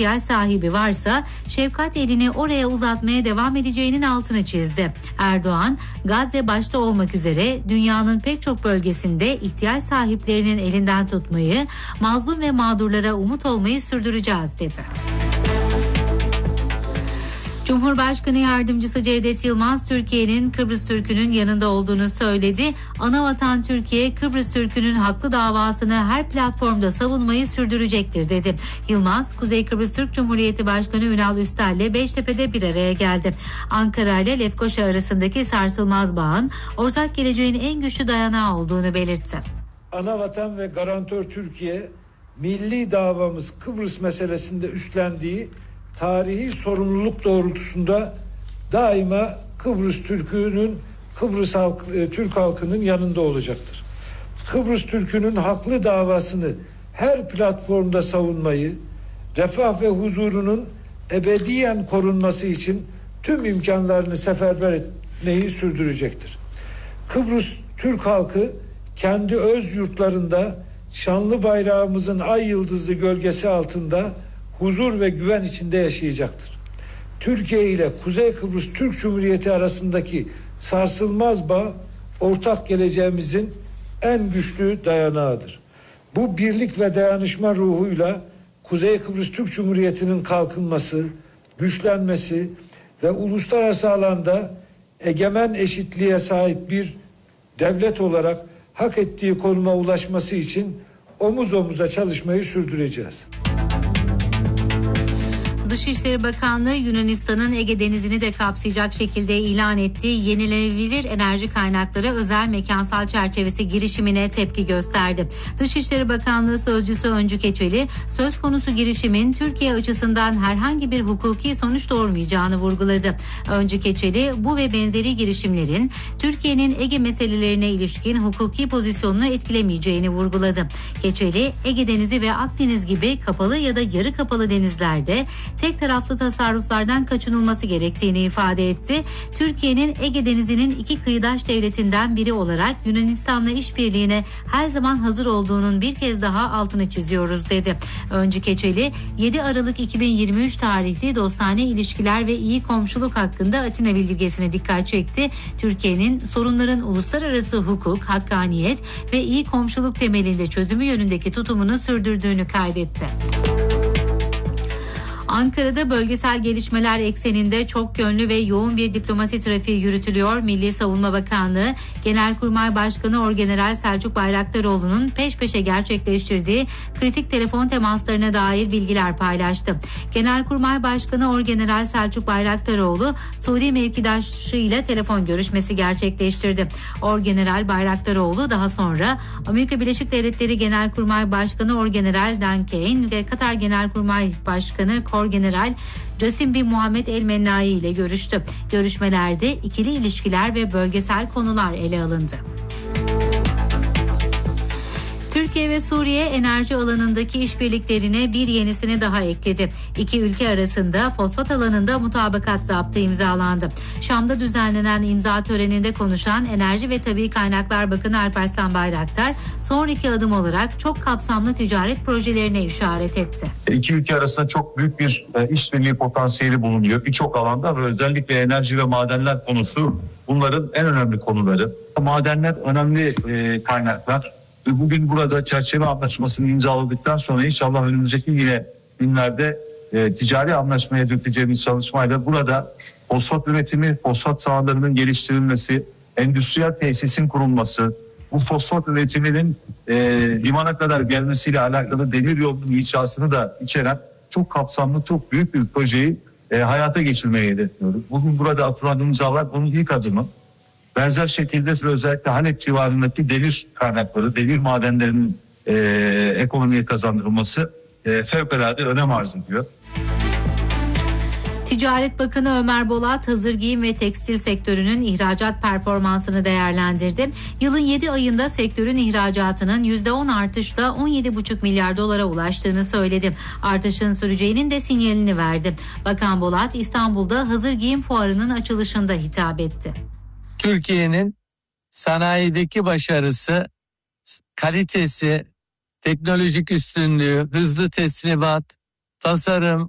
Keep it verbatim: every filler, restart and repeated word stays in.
ihtiyaç sahibi varsa şefkat elini oraya uzatmaya devam edeceğinin altını çizdi. Erdoğan, Gazze başta olmak üzere dünyanın pek çok bölgesinde ihtiyaç sahiplerinin elinden tutmayı, mazlum ve mağdurlara umut olmayı sürdüreceğiz dedi. Cumhurbaşkanı Yardımcısı Cevdet Yılmaz, Türkiye'nin Kıbrıs Türk'ünün yanında olduğunu söyledi. Anavatan Türkiye, Kıbrıs Türk'ünün haklı davasını her platformda savunmayı sürdürecektir dedi. Yılmaz, Kuzey Kıbrıs Türk Cumhuriyeti Başkanı Ünal Üstel ile Beştepe'de bir araya geldi. Ankara ile Lefkoşa arasındaki sarsılmaz bağın ortak geleceğin en güçlü dayanağı olduğunu belirtti. Anavatan ve garantör Türkiye, milli davamız Kıbrıs meselesinde üstlendiği tarihi sorumluluk doğrultusunda daima Kıbrıs Türk'ünün, Kıbrıs halk, Türk halkının yanında olacaktır. Kıbrıs Türk'ünün haklı davasını her platformda savunmayı, refah ve huzurunun ebediyen korunması için tüm imkanlarını seferber etmeyi sürdürecektir. Kıbrıs Türk halkı kendi öz yurtlarında şanlı bayrağımızın ay yıldızlı gölgesi altında huzur ve güven içinde yaşayacaktır. Türkiye ile Kuzey Kıbrıs Türk Cumhuriyeti arasındaki sarsılmaz bağ ortak geleceğimizin en güçlü dayanağıdır. Bu birlik ve dayanışma ruhuyla Kuzey Kıbrıs Türk Cumhuriyeti'nin kalkınması, güçlenmesi ve uluslararası alanda egemen eşitliğe sahip bir devlet olarak hak ettiği konuma ulaşması için omuz omuza çalışmayı sürdüreceğiz. Dışişleri Bakanlığı Yunanistan'ın Ege Denizi'ni de kapsayacak şekilde ilan ettiği yenilenebilir enerji kaynakları özel mekansal çerçevesi girişimine tepki gösterdi. Dışişleri Bakanlığı Sözcüsü Öncü Keçeli, söz konusu girişimin Türkiye açısından herhangi bir hukuki sonuç doğurmayacağını vurguladı. Öncü Keçeli, bu ve benzeri girişimlerin Türkiye'nin Ege meselelerine ilişkin hukuki pozisyonunu etkilemeyeceğini vurguladı. Keçeli, Ege Denizi ve Akdeniz gibi kapalı ya da yarı kapalı denizlerde tek taraflı tasarruflardan kaçınılması gerektiğini ifade etti. Türkiye'nin Ege Denizi'nin iki kıyıdaş devletinden biri olarak Yunanistan'la işbirliğine her zaman hazır olduğunun bir kez daha altını çiziyoruz dedi. Öncü Keçeli, yedi Aralık iki bin yirmi üç tarihli dostane ilişkiler ve iyi komşuluk hakkında Atina bildirgesine dikkat çekti. Türkiye'nin sorunların uluslararası hukuk, hakkaniyet ve iyi komşuluk temelinde çözümü yönündeki tutumunu sürdürdüğünü kaydetti. Ankara'da bölgesel gelişmeler ekseninde çok yönlü ve yoğun bir diplomasi trafiği yürütülüyor. Milli Savunma Bakanlığı, Genelkurmay Başkanı Orgeneral Selçuk Bayraktaroğlu'nun peş peşe gerçekleştirdiği kritik telefon temaslarına dair bilgiler paylaştı. Genelkurmay Başkanı Orgeneral Selçuk Bayraktaroğlu, Suudi mevkidaşıyla telefon görüşmesi gerçekleştirdi. Orgeneral Bayraktaroğlu daha sonra Amerika Birleşik Devletleri Genelkurmay Başkanı Orgeneral Dan Kane ve Katar Genelkurmay Başkanı Orgeneral Casim bin Muhammed El Mennai ile görüştü. Görüşmelerde ikili ilişkiler ve bölgesel konular ele alındı. Türkiye ve Suriye enerji alanındaki işbirliklerine bir yenisini daha ekledi. İki ülke arasında fosfat alanında mutabakat zaptı imzalandı. Şam'da düzenlenen imza töreninde konuşan Enerji ve Tabii Kaynaklar Bakanı Alparslan Bayraktar, sonraki adım olarak çok kapsamlı ticaret projelerine işaret etti. İki ülke arasında çok büyük bir işbirliği potansiyeli bulunuyor. Birçok alanda ve özellikle enerji ve madenler konusu bunların en önemli konuları. Madenler önemli kaynaklar. Bugün burada çerçeve anlaşmasını imzaladıktan sonra inşallah önümüzdeki yine günlerde e, ticari anlaşmaya dökeceğimiz çalışmayla burada fosfat üretimi, fosfat sahalarının geliştirilmesi, endüstriyel tesisin kurulması, bu fosfat üretiminin e, limana kadar gelmesiyle alakalı demir yolunun inşasını da içeren çok kapsamlı, çok büyük bir projeyi e, hayata geçirmeyi hedefliyoruz. Bugün burada atılan imzalar bunun ilk adımı. Benzer şekilde özellikle Halep civarındaki demir kaynakları, demir madenlerinin e, ekonomiye kazandırılması e, fevkalade önem arz ediyor. Ticaret Bakanı Ömer Bolat, hazır giyim ve tekstil sektörünün ihracat performansını değerlendirdi. Yılın yedi ayında sektörün ihracatının yüzde on artışla on yedi buçuk milyar dolara ulaştığını söyledi. Artışın süreceğinin de sinyalini verdi. Bakan Bolat, İstanbul'da hazır giyim fuarının açılışında hitap etti. Türkiye'nin sanayideki başarısı, kalitesi, teknolojik üstünlüğü, hızlı teslimat, tasarım,